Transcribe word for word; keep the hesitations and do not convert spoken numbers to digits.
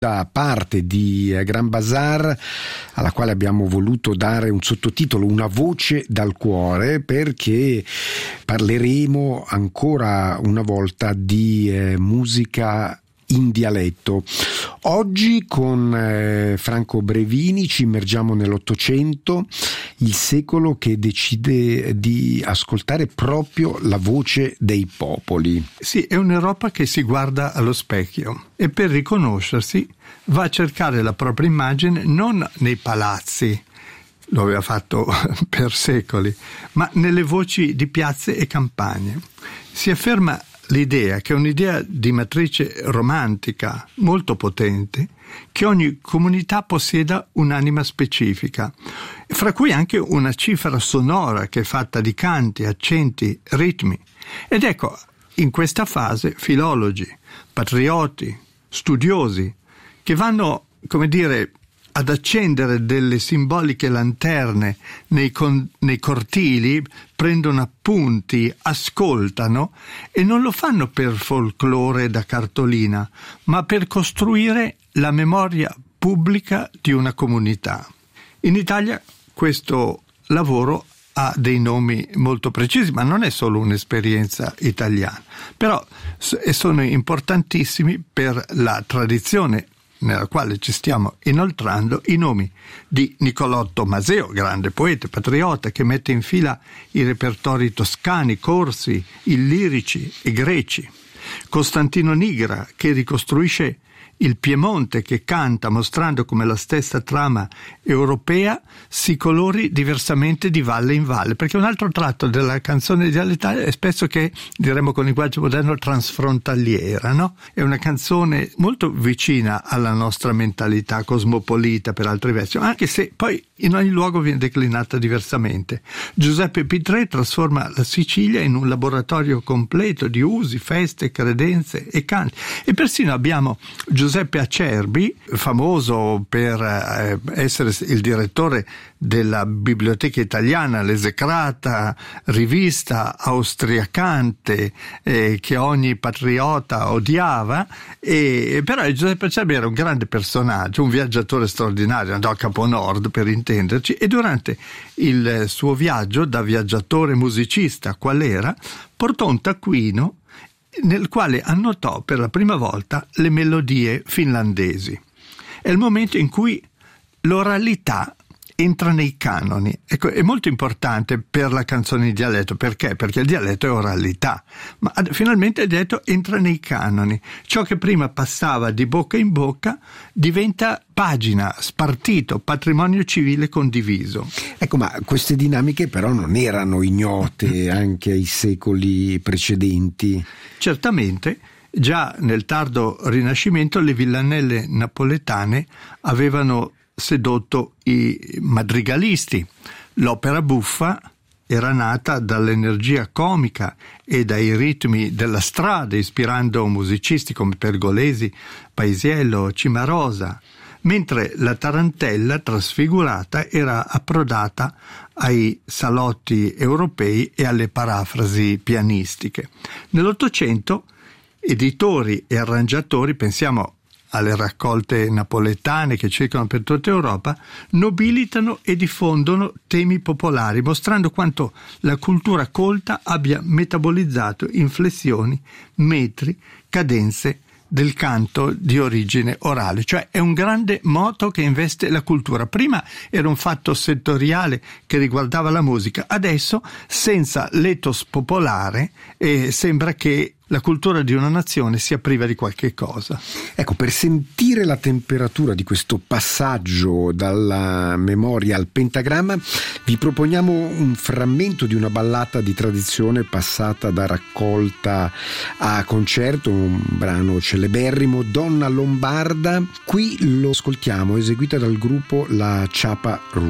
Da parte di Gran Bazar, alla quale abbiamo voluto dare un sottotitolo, Una voce dal cuore, perché parleremo ancora una volta di eh, musica in dialetto. Oggi con eh, Franco Brevini ci immergiamo nell'Ottocento, il secolo che decide di ascoltare proprio la voce dei popoli. Sì, è un'Europa che si guarda allo specchio e per riconoscersi va a cercare la propria immagine non nei palazzi, lo aveva fatto per secoli, ma nelle voci di piazze e campagne. Si afferma l'idea, che è un'idea di matrice romantica molto potente, che ogni comunità possieda un'anima specifica, fra cui anche una cifra sonora che è fatta di canti, accenti, ritmi. Ed ecco, in questa fase filologi, patrioti, studiosi, che vanno, come dire, ad accendere delle simboliche lanterne nei, con, nei cortili, prendono appunti, ascoltano e non lo fanno per folklore da cartolina, ma per costruire la memoria pubblica di una comunità. In Italia questo lavoro ha dei nomi molto precisi, ma non è solo un'esperienza italiana, però sono importantissimi per la tradizione nella quale ci stiamo inoltrando, i nomi di Niccolò Tommaseo, grande poeta, patriota, che mette in fila i repertori toscani, corsi, illirici e greci; Costantino Nigra, che ricostruisce il Piemonte, che canta mostrando come la stessa trama europea si colori diversamente di valle in valle, perché un altro tratto della canzone dialettale è spesso che, diremmo con linguaggio moderno, transfrontaliera, no? È una canzone molto vicina alla nostra mentalità cosmopolita per altri versi, anche se poi in ogni luogo viene declinata diversamente. Giuseppe Pitrè trasforma la Sicilia in un laboratorio completo di usi, feste, credenze e canti. E persino abbiamo Giuseppe Acerbi, famoso per eh, essere il direttore della Biblioteca Italiana, l'esecrata rivista austriacante eh, che ogni patriota odiava, e però Giuseppe Acerbi era un grande personaggio, un viaggiatore straordinario, andò a Capo Nord per intenderci, e durante il suo viaggio da viaggiatore musicista qual era, portò un taccuino nel quale annotò per la prima volta le melodie finlandesi. È il momento in cui l'oralità entra nei canoni. Ecco, è molto importante per la canzone in dialetto. Perché? Perché il dialetto è oralità, ma finalmente il dialetto entra nei canoni. Ciò che prima passava di bocca in bocca diventa pagina, spartito, patrimonio civile condiviso. Ecco, ma queste dinamiche però non erano ignote anche ai secoli precedenti. Certamente. Già nel tardo Rinascimento le villanelle napoletane avevano sedotto i madrigalisti. L'opera buffa era nata dall'energia comica e dai ritmi della strada, ispirando musicisti come Pergolesi, Paisiello, Cimarosa, mentre la tarantella trasfigurata era approdata ai salotti europei e alle parafrasi pianistiche. Nell'Ottocento editori e arrangiatori, pensiamo alle raccolte napoletane che circolano per tutta Europa, nobilitano e diffondono temi popolari, mostrando quanto la cultura colta abbia metabolizzato inflessioni, metri, cadenze del canto di origine orale. Cioè è un grande moto che investe la cultura. Prima era un fatto settoriale che riguardava la musica, adesso senza l'ethos popolare eh, sembra che la cultura di una nazione sia priva di qualche cosa. Ecco, per sentire la temperatura di questo passaggio dalla memoria al pentagramma, vi proponiamo un frammento di una ballata di tradizione passata da raccolta a concerto, un brano celeberrimo, Donna Lombarda. Qui lo ascoltiamo, eseguita dal gruppo La Chapa Ru.